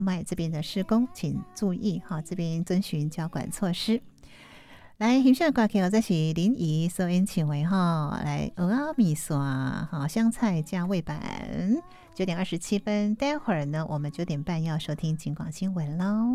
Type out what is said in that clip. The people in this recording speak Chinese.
卖这边的施工，请注意哈，这边遵循交管措施。来，欣赏歌曲这是林怡所演唱的哈，来蚵仔米线哈，香菜加味板，9点27分，待会儿呢，我们9点半要收听警广新闻喽。